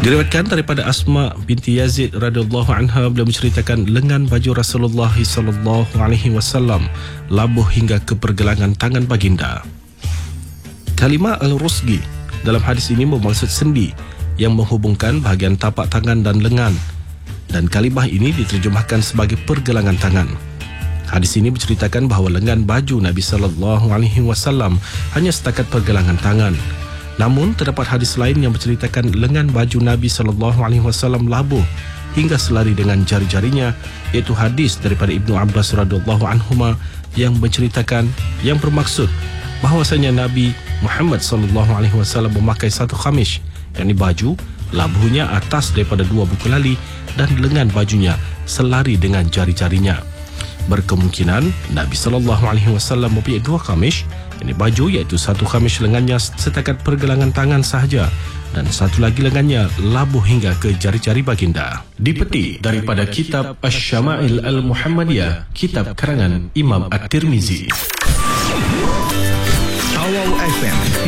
Diriwayatkan daripada Asma binti Yazid radhiyallahu anha, beliau menceritakan lengan baju Rasulullah sallallahu alaihi wasallam labuh hingga ke pergelangan tangan baginda. Kalimah al-rusgi dalam hadis ini bermaksud sendi yang menghubungkan bahagian tapak tangan dan lengan, dan kalimah ini diterjemahkan sebagai pergelangan tangan. Hadis ini menceritakan bahawa lengan baju Nabi sallallahu alaihi wasallam hanya setakat pergelangan tangan. Namun terdapat hadis lain yang menceritakan lengan baju Nabi SAW labuh hingga selari dengan jari-jarinya, iaitu hadis daripada Ibnu Abbas radhiyallahu anhuma yang menceritakan, yang bermaksud bahawasanya Nabi Muhammad SAW memakai satu khamis, yakni baju, labuhnya atas daripada dua buku lali dan lengan bajunya selari dengan jari-jarinya. Berkemungkinan Nabi SAW mempunyai dua khamis, ini baju, iaitu satu khamis lengannya setakat pergelangan tangan sahaja dan satu lagi lengannya labuh hingga ke jari-jari baginda. Dipetik daripada kitab Asy-Syama'il Al-Muhammadiyah, kitab karangan Imam At-Tirmizi. Awal FM